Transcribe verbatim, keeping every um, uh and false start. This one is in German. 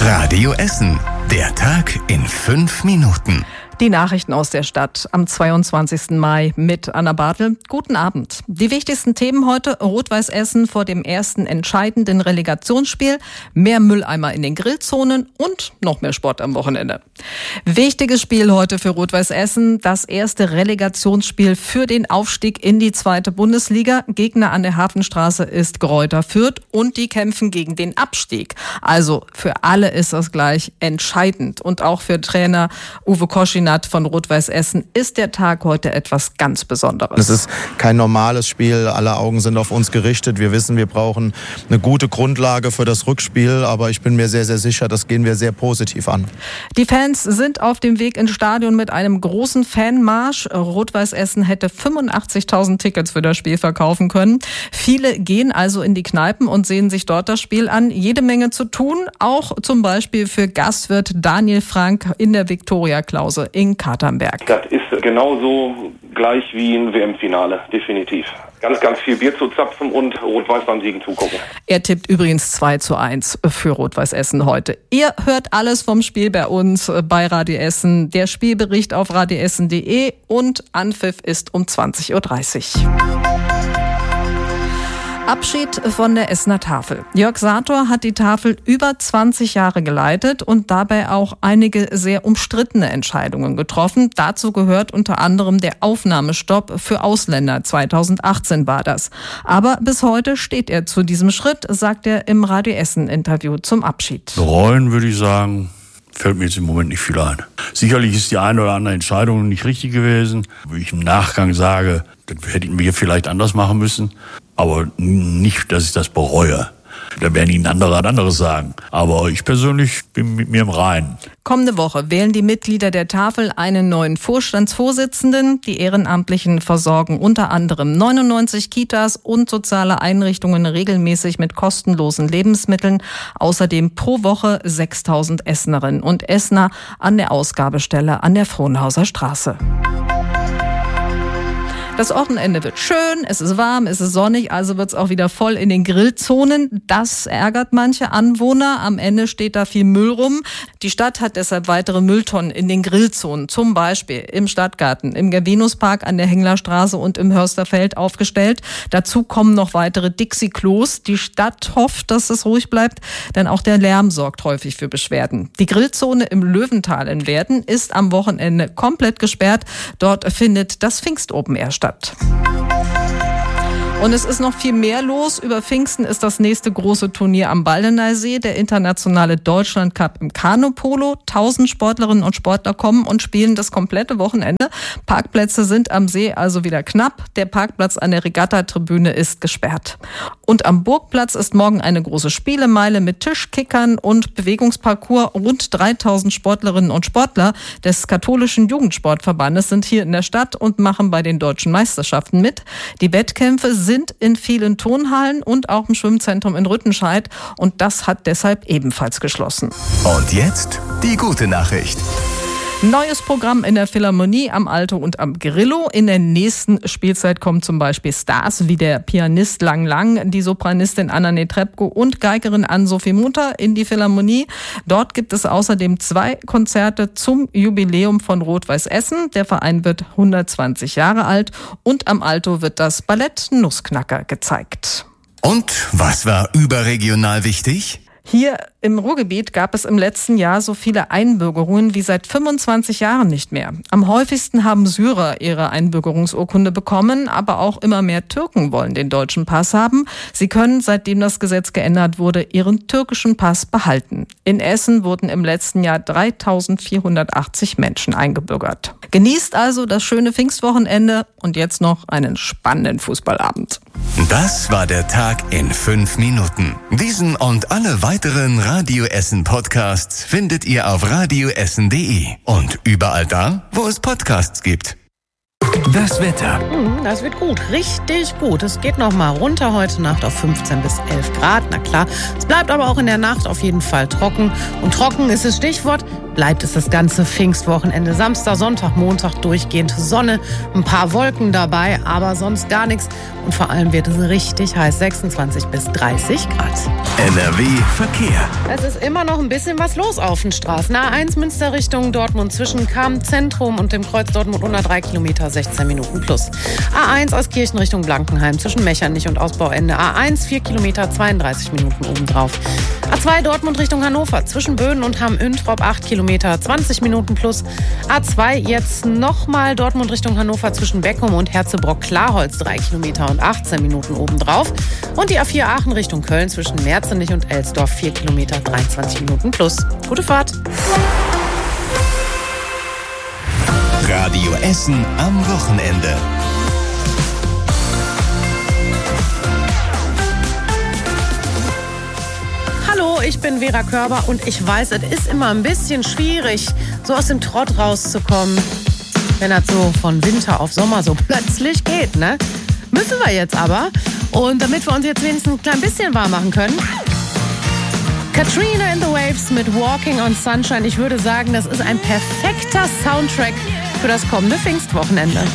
Radio Essen. Der Tag in fünf Minuten. Die Nachrichten aus der Stadt am zweiundzwanzigsten Mai mit Anna Bartel. Guten Abend. Die wichtigsten Themen heute: Rot-Weiß Essen vor dem ersten entscheidenden Relegationsspiel, mehr Mülleimer in den Grillzonen und noch mehr Sport am Wochenende. Wichtiges Spiel heute für Rot-Weiß Essen, das erste Relegationsspiel für den Aufstieg in die zweite Bundesliga. Gegner an der Hafenstraße ist Greuther Fürth und die kämpfen gegen den Abstieg. Also für alle ist das gleich entscheidend. Und auch für Trainer Uwe Koschinat von Rot-Weiß Essen ist der Tag heute etwas ganz Besonderes. Es ist kein normales Spiel, alle Augen sind auf uns gerichtet. Wir wissen, wir brauchen eine gute Grundlage für das Rückspiel, aber ich bin mir sehr, sehr sicher, das gehen wir sehr positiv an. Die Fans sind auf dem Weg ins Stadion mit einem großen Fanmarsch. Rot-Weiß Essen hätte fünfundachtzigtausend Tickets für das Spiel verkaufen können. Viele gehen also in die Kneipen und sehen sich dort das Spiel an. Jede Menge zu tun, auch zum Beispiel für Gastwirt Daniel Frank in der Viktoria-Klause in Katernberg. Das ist genauso gleich wie ein W M-Finale, definitiv. Ganz, ganz viel Bier zu zapfen und Rot-Weiß beim Siegen zugucken. Er tippt übrigens zwei zu eins für Rot-Weiß Essen heute. Ihr hört alles vom Spiel bei uns bei Radio Essen. Der Spielbericht auf radio essen punkt de und Anpfiff ist um zwanzig Uhr dreißig. Abschied von der Essener Tafel. Jörg Sator hat die Tafel über zwanzig Jahre geleitet und dabei auch einige sehr umstrittene Entscheidungen getroffen. Dazu gehört unter anderem der Aufnahmestopp für Ausländer. zweitausendachtzehn war das. Aber bis heute steht er zu diesem Schritt, sagt er im Radio Essen-Interview zum Abschied. Bereuen würde ich sagen, fällt mir jetzt im Moment nicht viel ein. Sicherlich ist die eine oder andere Entscheidung nicht richtig gewesen. Wo ich im Nachgang sage, das hätten wir vielleicht anders machen müssen. Aber nicht, dass ich das bereue. Da werden Ihnen andere anderes sagen. Aber ich persönlich bin mit mir im Reinen. Kommende Woche wählen die Mitglieder der Tafel einen neuen Vorstandsvorsitzenden. Die Ehrenamtlichen versorgen unter anderem neunundneunzig Kitas und soziale Einrichtungen regelmäßig mit kostenlosen Lebensmitteln. Außerdem pro Woche sechstausend Essenerinnen und Essener an der Ausgabestelle an der Frohnhauser Straße. Das Wochenende wird schön, es ist warm, es ist sonnig, also wird es auch wieder voll in den Grillzonen. Das ärgert manche Anwohner. Am Ende steht da viel Müll rum. Die Stadt hat deshalb weitere Mülltonnen in den Grillzonen, zum Beispiel im Stadtgarten, im Gervinuspark an der Henglerstraße und im Hörsterfeld aufgestellt. Dazu kommen noch weitere Dixie-Klos. Die Stadt hofft, dass es ruhig bleibt, denn auch der Lärm sorgt häufig für Beschwerden. Die Grillzone im Löwental in Werden ist am Wochenende komplett gesperrt. Dort findet das Pfingst-Open Air statt. Und es ist noch viel mehr los. Über Pfingsten ist das nächste große Turnier am Baldeneysee, der internationale Deutschlandcup im Kanupolo. Tausend Sportlerinnen und Sportler kommen und spielen das komplette Wochenende. Parkplätze sind am See also wieder knapp. Der Parkplatz an der Regattatribüne ist gesperrt. Und am Burgplatz ist morgen eine große Spielemeile mit Tischkickern und Bewegungsparcours. Rund dreitausend Sportlerinnen und Sportler des katholischen Jugendsportverbandes sind hier in der Stadt und machen bei den deutschen Meisterschaften mit. Die Wettkämpfe sind in vielen Turnhallen und auch im Schwimmzentrum in Rüttenscheid und das hat deshalb ebenfalls geschlossen. Und jetzt die gute Nachricht. Neues Programm in der Philharmonie am Alto und am Grillo. In der nächsten Spielzeit kommen zum Beispiel Stars wie der Pianist Lang Lang, die Sopranistin Anna Netrebko und Geigerin Ann-Sophie Mutter in die Philharmonie. Dort gibt es außerdem zwei Konzerte zum Jubiläum von Rot-Weiß Essen. Der Verein wird hundertzwanzig Jahre alt und am Alto wird das Ballett Nussknacker gezeigt. Und was war überregional wichtig? Hier im Ruhrgebiet gab es im letzten Jahr so viele Einbürgerungen wie seit fünfundzwanzig Jahren nicht mehr. Am häufigsten haben Syrer ihre Einbürgerungsurkunde bekommen, aber auch immer mehr Türken wollen den deutschen Pass haben. Sie können, seitdem das Gesetz geändert wurde, ihren türkischen Pass behalten. In Essen wurden im letzten Jahr dreitausendvierhundertachtzig Menschen eingebürgert. Genießt also das schöne Pfingstwochenende und jetzt noch einen spannenden Fußballabend. Das war der Tag in fünf Minuten. Diesen und alle weiteren Radio Essen Podcasts findet ihr auf radio essen punkt de und überall da, wo es Podcasts gibt. Das Wetter. Das wird gut, richtig gut. Es geht noch mal runter heute Nacht auf fünfzehn bis elf Grad. Na klar, es bleibt aber auch in der Nacht auf jeden Fall trocken. Und trocken ist das Stichwort. bleibt es das ganze Pfingstwochenende. Samstag, Sonntag, Montag durchgehend Sonne, ein paar Wolken dabei, aber sonst gar nichts. Und vor allem wird es richtig heiß, sechsundzwanzig bis dreißig Grad. N R W Verkehr. Es ist immer noch ein bisschen was los auf den Straßen. A eins Münster Richtung Dortmund zwischen Cham-Zentrum und dem Kreuz Dortmund unter drei Kilometer, sechzehn Minuten plus. A eins aus Kirchen Richtung Blankenheim zwischen Mechernich und Ausbauende. A eins vier Kilometer, zweiunddreißig Minuten obendrauf. A zwei Dortmund Richtung Hannover zwischen Böden und Hamm-Üntrop acht Kilometer, zwanzig Minuten plus. A zwei jetzt nochmal Dortmund Richtung Hannover zwischen Beckum und Herzebrock-Klarholz drei Kilometer und achtzehn Minuten obendrauf. Und die A vier Aachen Richtung Köln zwischen Merzenich und Elsdorf vier Kilometer, dreiundzwanzig Minuten plus. Gute Fahrt. Radio Essen am Wochenende. Hallo, ich bin Vera Körber und ich weiß, es ist immer ein bisschen schwierig, so aus dem Trott rauszukommen, wenn das so von Winter auf Sommer so plötzlich geht, ne? Müssen wir jetzt aber. Und damit wir uns jetzt wenigstens ein klein bisschen warm machen können, Katrina in the Waves mit Walking on Sunshine. Ich würde sagen, das ist ein perfekter Soundtrack für das kommende Pfingstwochenende.